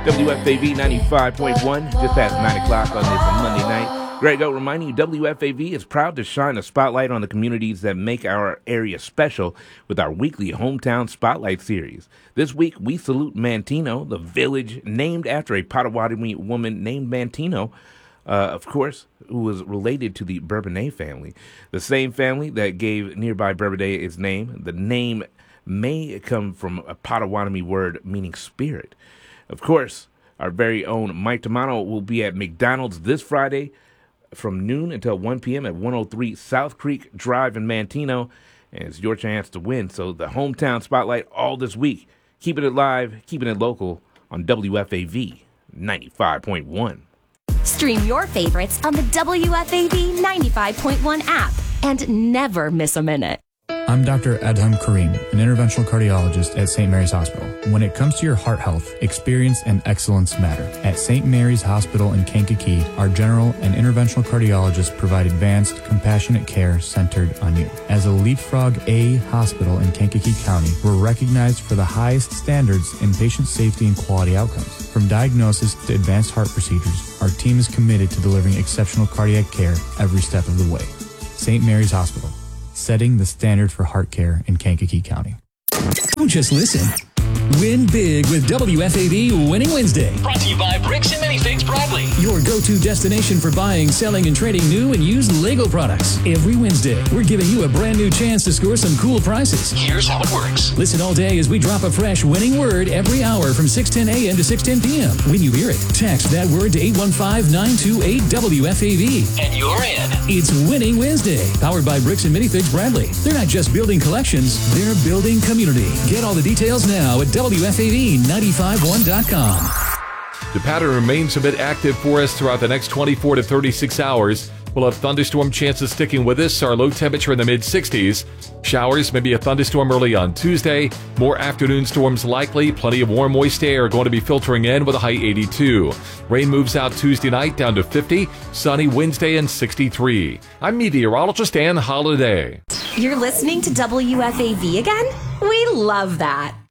WFAV 95.1, just past 9 o'clock on this Monday night. Greg O reminding you, WFAV is proud to shine a spotlight on the communities that make our area special with our weekly Hometown Spotlight series. This week, we salute Manteno, the village named after a Potawatomi woman named Manteno, of course, who was related to the Bourbonnais family, the same family that gave nearby Bourbonnais its name. The name may come from a Potawatomi word meaning spirit. Of course, our very own Mike Tamano will be at McDonald's this Friday from noon until 1 p.m. at 103 South Creek Drive in Manteno, and it's your chance to win. So the Hometown Spotlight all this week. Keeping it live, keeping it local on WFAV 95.1. Stream your favorites on the WFAV 95.1 app and never miss a minute. I'm Dr. Adham Karim, an interventional cardiologist at St. Mary's Hospital. When it comes to your heart health, experience and excellence matter. At St. Mary's Hospital in Kankakee, our general and interventional cardiologists provide advanced, compassionate care centered on you. As a Leapfrog A hospital in Kankakee County, we're recognized for the highest standards in patient safety and quality outcomes. From diagnosis to advanced heart procedures, our team is committed to delivering exceptional cardiac care every step of the way. St. Mary's Hospital, setting the standard for heart care in Kankakee County. Don't just listen. Win big with WFAV Winning Wednesday. Brought to you by Bricks and Minifigs Bradley. Your go-to destination for buying, selling, and trading new and used Lego products. Every Wednesday, we're giving you a brand new chance to score some cool prizes. Here's how it works. Listen all day as we drop a fresh winning word every hour from 6:10 a.m. to 6:10 p.m. When you hear it, text that word to 815-928-WFAV. And you're in. It's Winning Wednesday, powered by Bricks and Minifigs Bradley. They're not just building collections, they're building community. Get all the details now at WFAV951.com. The pattern remains a bit active for us throughout the next 24 to 36 hours. We'll have thunderstorm chances sticking with us. Our low temperature in the mid-60s. Showers, maybe a thunderstorm early on Tuesday. More afternoon storms likely. Plenty of warm, moist air going to be filtering in with a high 82. Rain moves out Tuesday night down to 50. Sunny Wednesday and 63. I'm meteorologist Ann Holiday. You're listening to WFAV again? We love that.